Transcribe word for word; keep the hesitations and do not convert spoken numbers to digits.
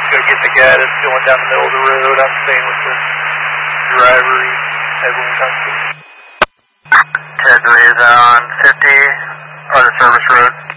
go get the guy that's going down the middle of the road. I'm staying with the driver. He's heavily intoxicated. ten three is on fifty, or the service road.